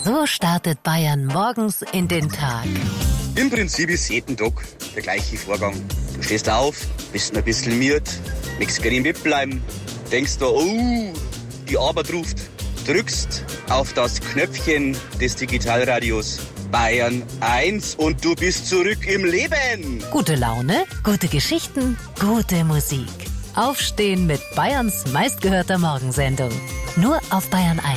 So startet Bayern morgens in den Tag. Im Prinzip ist jeden Tag der gleiche Vorgang. Du stehst auf, bist ein bisschen müde, möchtest gerne im Bett bleiben, denkst da, die Arbeit ruft, drückst auf das Knöpfchen des Digitalradios Bayern 1 und du bist zurück im Leben. Gute Laune, gute Geschichten, gute Musik. Aufstehen mit Bayerns meistgehörter Morgensendung. Nur auf Bayern 1.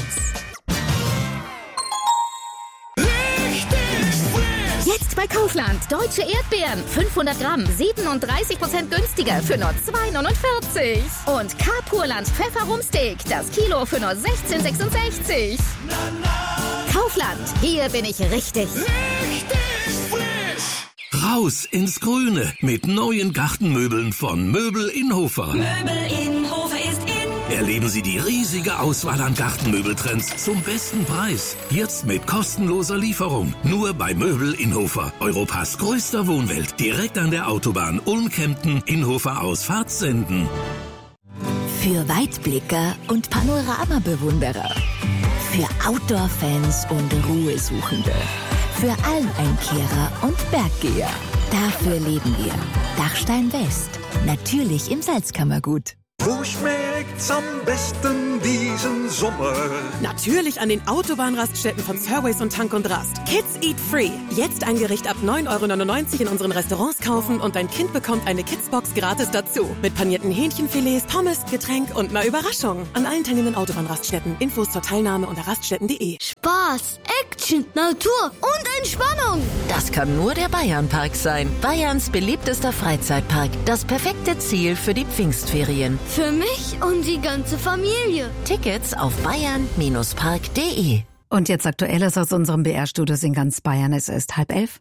Jetzt bei Kaufland. Deutsche Erdbeeren. 500 Gramm. 37% günstiger für nur 2,49. Und K-Purland Pfefferrumsteak. Das Kilo für nur 16,66. Kaufland. Hier bin ich richtig. Raus ins Grüne mit neuen Gartenmöbeln von Möbel Inhofer. Möbel Inhofer ist in. Erleben Sie die riesige Auswahl an Gartenmöbeltrends zum besten Preis. Jetzt mit kostenloser Lieferung. Nur bei Möbel Inhofer. Europas größter Wohnwelt. Direkt an der Autobahn Ulm-Kempten, Inhofer Ausfahrt Senden. Für Weitblicker und Panoramabewunderer. Für Outdoor-Fans und Ruhesuchende. Für Almeinkehrer und Berggeher. Dafür leben wir. Dachstein West. Natürlich im Salzkammergut. Wo schmeckt's am besten diesen Sommer? Natürlich an den Autobahnraststätten von Surways und Tank und Rast. Kids Eat Free. Jetzt ein Gericht ab 9,99 € in unseren Restaurants kaufen und dein Kind bekommt eine Kidsbox gratis dazu. Mit panierten Hähnchenfilets, Pommes, Getränk und einer Überraschung. An allen teilnehmenden Autobahnraststätten. Infos zur Teilnahme unter raststätten.de. Spaß, Action, Natur und Entspannung. Das kann nur der Bayernpark sein. Bayerns beliebtester Freizeitpark. Das perfekte Ziel für die Pfingstferien. Für mich und die ganze Familie. Tickets auf bayern-park.de. Und jetzt Aktuelles aus unserem BR-Studios in ganz Bayern. Es ist 10:30.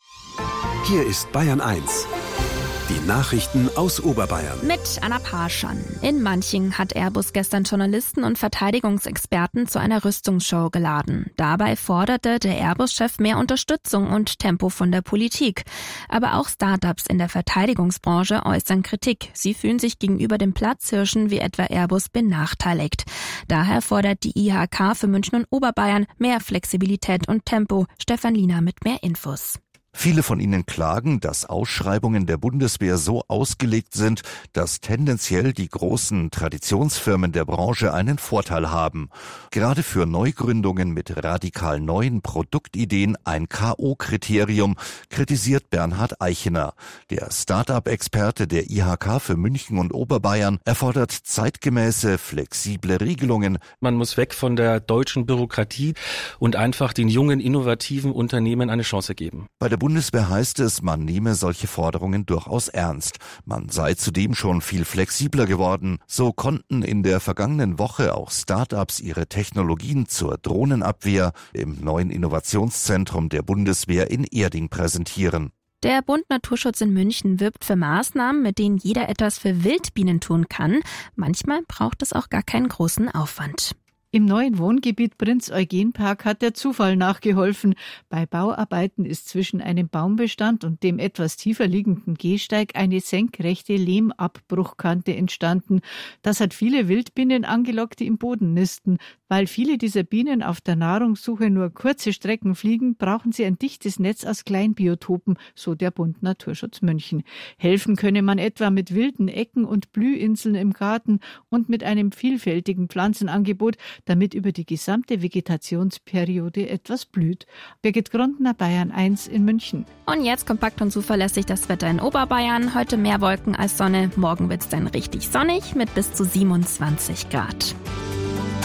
Hier ist Bayern 1. Die Nachrichten aus Oberbayern. Mit Anna Parschan. In Manching hat Airbus gestern Journalisten und Verteidigungsexperten zu einer Rüstungsshow geladen. Dabei forderte der Airbus-Chef mehr Unterstützung und Tempo von der Politik. Aber auch Startups in der Verteidigungsbranche äußern Kritik. Sie fühlen sich gegenüber den Platzhirschen wie etwa Airbus benachteiligt. Daher fordert die IHK für München und Oberbayern mehr Flexibilität und Tempo. Stefan Liener mit mehr Infos. Viele von ihnen klagen, dass Ausschreibungen der Bundeswehr so ausgelegt sind, dass tendenziell die großen Traditionsfirmen der Branche einen Vorteil haben. Gerade für Neugründungen mit radikal neuen Produktideen ein K.O.-Kriterium, kritisiert Bernhard Eichener. Der Start-up-Experte der IHK für München und Oberbayern erfordert zeitgemäße, flexible Regelungen. Man muss weg von der deutschen Bürokratie und einfach den jungen, innovativen Unternehmen eine Chance geben. Bei der Bundeswehr heißt es, man nehme solche Forderungen durchaus ernst. Man sei zudem schon viel flexibler geworden. So konnten in der vergangenen Woche auch Start-ups ihre Technologien zur Drohnenabwehr im neuen Innovationszentrum der Bundeswehr in Erding präsentieren. Der Bund Naturschutz in München wirbt für Maßnahmen, mit denen jeder etwas für Wildbienen tun kann. Manchmal braucht es auch gar keinen großen Aufwand. Im neuen Wohngebiet Prinz-Eugen-Park hat der Zufall nachgeholfen. Bei Bauarbeiten ist zwischen einem Baumbestand und dem etwas tiefer liegenden Gehsteig eine senkrechte Lehmabbruchkante entstanden. Das hat viele Wildbienen angelockt, die im Boden nisten. Weil viele dieser Bienen auf der Nahrungssuche nur kurze Strecken fliegen, brauchen sie ein dichtes Netz aus Kleinbiotopen, so der Bund Naturschutz München. Helfen könne man etwa mit wilden Ecken und Blühinseln im Garten und mit einem vielfältigen Pflanzenangebot, damit über die gesamte Vegetationsperiode etwas blüht. Birgit Grundner, Bayern 1 in München. Und jetzt kompakt und zuverlässig das Wetter in Oberbayern. Heute mehr Wolken als Sonne. Morgen wird es dann richtig sonnig mit bis zu 27 Grad.